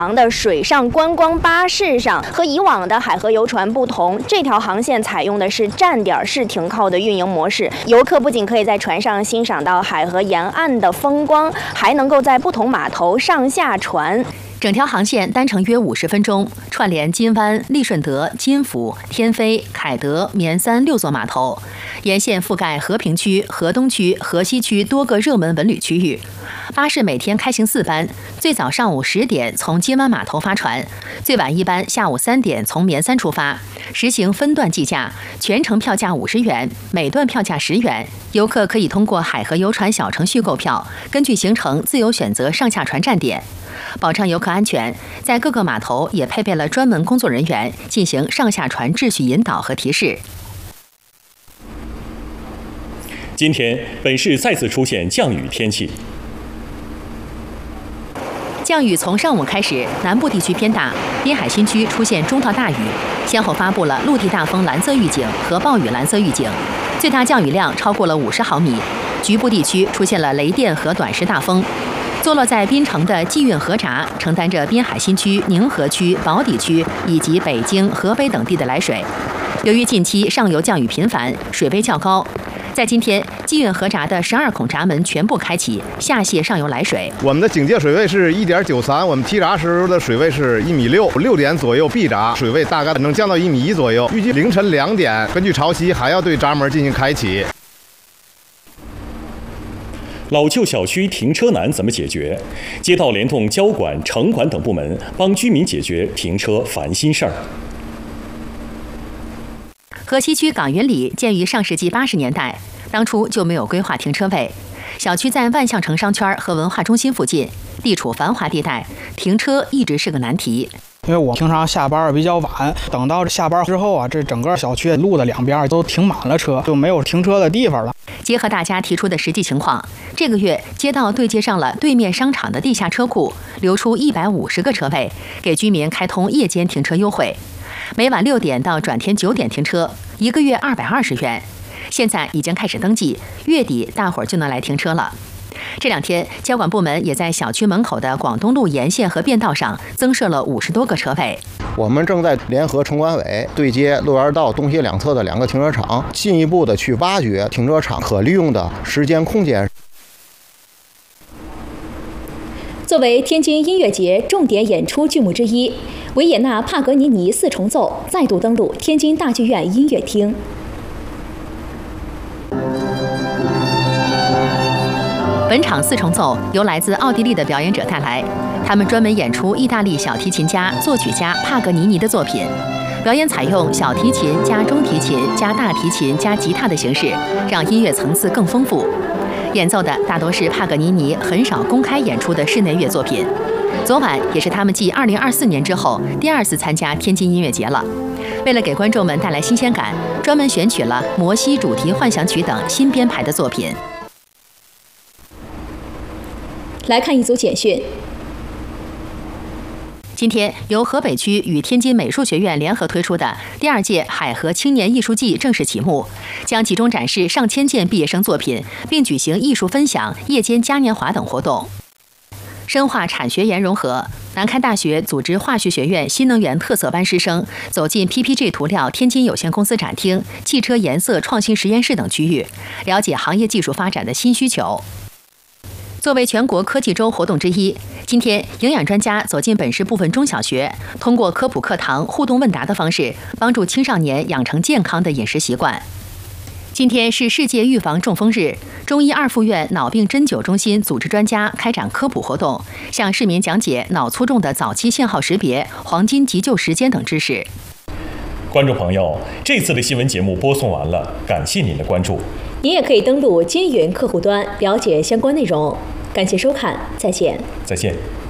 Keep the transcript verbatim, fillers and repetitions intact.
的水上观光巴士上，和以往的海河游船不同，这条航线采用的是站点式停靠的运营模式。游客不仅可以在船上欣赏到海河沿岸的风光，还能够在不同码头上下船。 整条航线单程约五十分钟，串联金湾、利顺德、金福、天飞、凯德、绵三六座码头，沿线覆盖和平区、河东区、河西区多个热门文旅区域。巴士每天开行四班，最早上午十点从金湾码头发船，最晚一班下午三点从绵三出发，实行分段计价，全程票价五十元，每段票价十元。游客可以通过海河游船小程序购票，根据行程自由选择上下船站点。保障游客安全，在各个码头也配备了专门工作人员进行上下船秩序引导和提示。 今天，本市再次出现降雨天气。 降雨从上午开始，南部地区偏大，滨海新区出现中到大雨，先后发布了陆地大风蓝色预警和暴雨蓝色预警，最大降雨量超过了五十毫米，局部地区出现了雷电和短时大风。坐落在滨城的济运河闸承担着滨海新区、宁河区、宝坻区以及北京、河北等地的来水。由于近期上游降雨频繁，水位较高，在今天，济运河闸的十二孔闸门全部开启，下泄上游来水。 我们的警戒水位是一点九三，我们提闸时候的水位是一米六，六点左右闭闸，水位大概能降到一米一左右。预计凌晨两点，根据潮汐还要对闸门进行开启。 老旧小区停车难怎么解决？街道联动交管、城管等部门，帮居民解决停车烦心事儿。 河西区港云里建于上世纪八十年代，当初就没有规划停车位。小区在万象城商圈和文化中心附近，地处繁华地带，停车一直是个难题。 因为我平常下班比较晚，等到下班之后啊，这整个小区路的两边都停满了车，就没有停车的地方了。 结合大家提出的实际情况，这个月街道对接上了对面商场的地下车库，留出一百五十个车位，给居民开通夜间停车优惠，每晚六点到转天九点停车，一个月二百二十元。现在已经开始登记，月底大伙儿就能来停车了。这两天，交管部门也在小区门口的广东路沿线和便道上增设了五十多个车位。 我们正在联合城管委对接路园道东西两侧的两个停车场，进一步的去挖掘停车场可利用的时间空间。 作为天津音乐节重点演出剧目之一，维也纳帕格尼尼四重奏再度登陆天津大剧院音乐厅。 本场四重奏由来自奥地利的表演者带来，他们专门演出意大利小提琴家、作曲家帕格尼尼的作品。表演采用小提琴加中提琴加大提琴加吉他的形式，让音乐层次更丰富。演奏的大多是帕格尼尼很少公开演出的室内乐作品。昨晚也是他们继二零二四年之后第二次参加天津音乐节了。为了给观众们带来新鲜感，专门选取了摩西主题幻想曲等新编排的作品。 来看一组简讯。 今天，由河北区与天津美术学院联合推出的第二届海河青年艺术季正式启幕，将集中展示上千件毕业生作品，并举行艺术分享、夜间嘉年华等活动。深化产学研融合，南开大学组织化学学院新能源特色班师生走进 P P G 涂料天津有限公司展厅、汽车颜色创新实验室等区域，了解行业技术发展的新需求。作为全国科技周活动之一，今天营养专家走进本市部分中小学，通过科普课堂、互动问答的方式，帮助青少年养成健康的饮食习惯。今天是世界预防中风日，中医二附院脑病针灸中心组织专家开展科普活动，向市民讲解脑卒中的早期信号识别、黄金急救时间等知识。 观众朋友，这次的新闻节目播送完了，感谢您的关注。 您也可以登录金云客户端了解相关内容。感谢收看，再见。 再见。